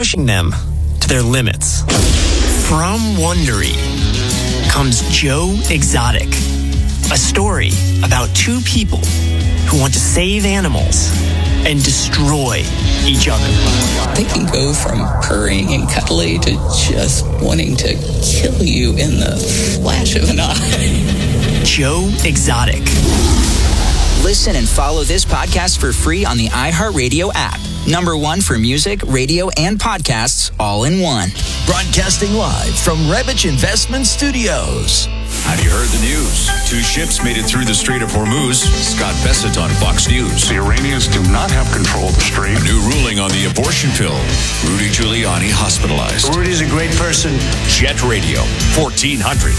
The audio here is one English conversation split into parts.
pushing them to their limits. From Wondery comes Joe Exotic, a story about two people who want to save animals and destroy each other. They can go from purring and cuddly to just wanting to kill you in the flash of an eye. Joe Exotic. Listen and follow this podcast for free on the iHeartRadio app. #1 for music, radio, and podcasts all in one. Broadcasting live from Revich Investment Studios. Have you heard the news? 2 ships made it through the Strait of Hormuz. Scott Bessent on Fox News. The Iranians do not have control of the strait. A new ruling on the abortion pill. Rudy Giuliani hospitalized. Rudy's a great person. Jet Radio, 1400.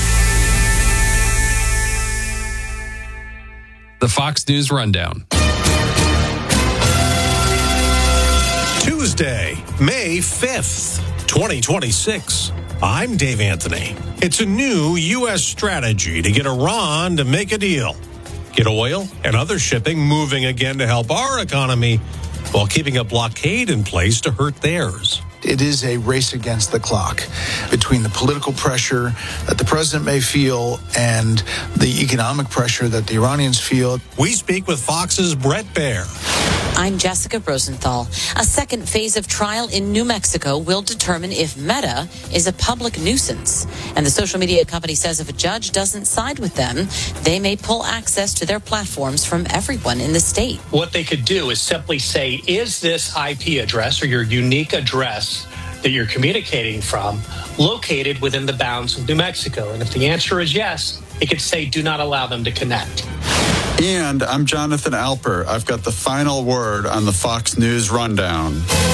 The Fox News Rundown. Tuesday, May 5th, 2026. I'm Dave Anthony. It's a new U.S. strategy to get Iran to make a deal. Get oil and other shipping moving again to help our economy while keeping a blockade in place to hurt theirs. It is a race against the clock between the political pressure that the president may feel and the economic pressure that the Iranians feel. We speak with Fox's Bret Baier. I'm Jessica Rosenthal. A second phase of trial in New Mexico will determine if Meta is a public nuisance. And the social media company says if a judge doesn't side with them, they may pull access to their platforms from everyone in the state. What they could do is simply say, is this IP address or your unique address that you're communicating from located within the bounds of New Mexico? And if the answer is yes, it could say, do not allow them to connect. And I'm Jonathan Alper. I've got the final word on the Fox News Rundown.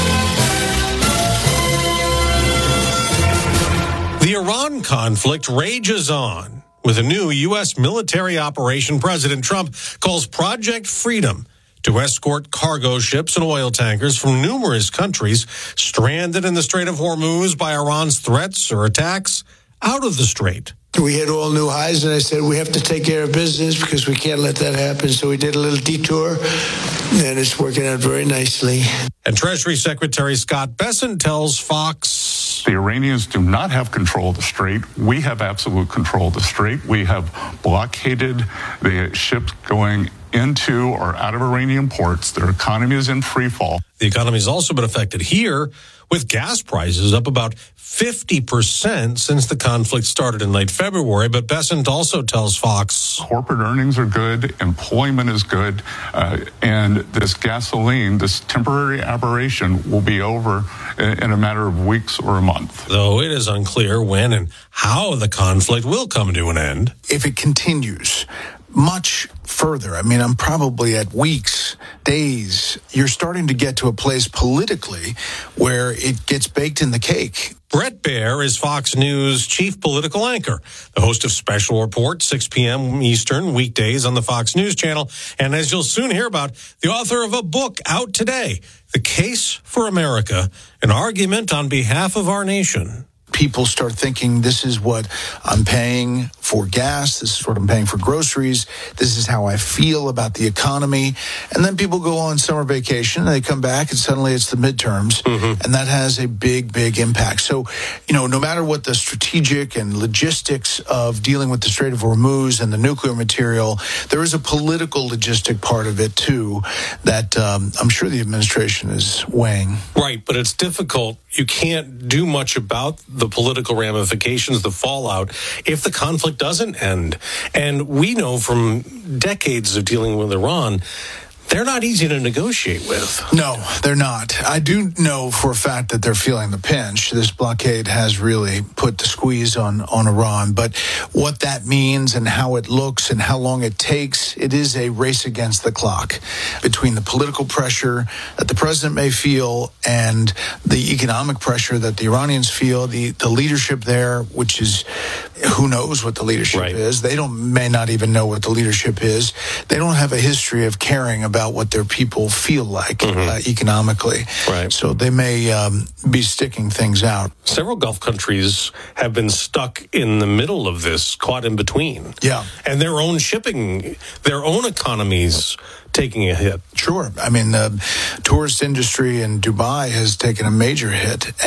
The Iran conflict rages on. With a new U.S. military operation, President Trump calls Project Freedom to escort cargo ships and oil tankers from numerous countries stranded in the Strait of Hormuz by Iran's threats or attacks out of the strait. We hit all new highs, and I said, we have to take care of business because we can't let that happen. So we did a little detour, and it's working out very nicely. And Treasury Secretary Scott Bessent tells Fox, the Iranians do not have control of the strait. We have absolute control of the strait. We have blockaded the ships going into or out of Iranian ports. Their economy is in free fall. The economy has also been affected here, with gas prices up about 50% since the conflict started in late February. But Bessent also tells Fox, corporate earnings are good, employment is good, and this gasoline, this temporary aberration, will be over in a matter of weeks or a month. Though it is unclear when and how the conflict will come to an end. If it continues much further, I mean, I'm probably at weeks, days, you're starting to get to a place politically where it gets baked in the cake. Bret Baier is Fox News' chief political anchor, the host of Special Report, 6 p.m. Eastern, weekdays on the Fox News channel. And as you'll soon hear about, the author of a book out today, The Case for America, an argument on behalf of our nation. People start thinking, this is what I'm paying for gas. This is what I'm paying for groceries. This is how I feel about the economy. And then people go on summer vacation and they come back and suddenly it's the midterms. And that has a big, big impact. So, no matter what the strategic and logistics of dealing with the Strait of Hormuz and the nuclear material, there is a political logistic part of it too that I'm sure the administration is weighing. Right, but it's difficult. You can't do much about the political ramifications, the fallout, if the conflict doesn't end. And we know from decades of dealing with Iran, they're not easy to negotiate with. No, they're not. I do know for a fact that they're feeling the pinch. This blockade has really put the squeeze on Iran. But what that means and how it looks and how long it takes, it is a race against the clock between the political pressure that the president may feel and the economic pressure that the Iranians feel, the leadership there, which is, who knows what the leadership is. They may not even know what the leadership is. They don't have a history of caring about what their people feel like economically. Right. So they may be sticking things out. Several Gulf countries have been stuck in the middle of this, caught in between. Yeah. And their own shipping, their own economies taking a hit. Sure. I mean, the tourist industry in Dubai has taken a major hit.